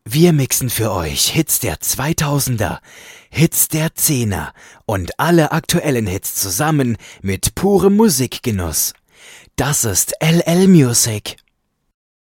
Wir mixen für euch Hits der 2000er, Hits der 10er und alle aktuellen Hits zusammen mit purem Musikgenuss. Das ist LL Music.